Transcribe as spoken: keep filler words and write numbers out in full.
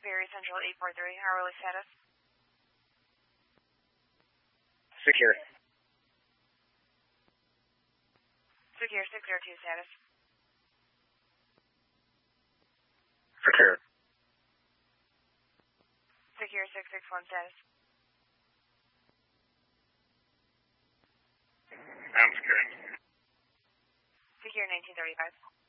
Berry Central eight four three, hourly status. Secure. Secure six zero two status. Secure. Secure six six one status. I'm securing. Secure nineteen thirty-five.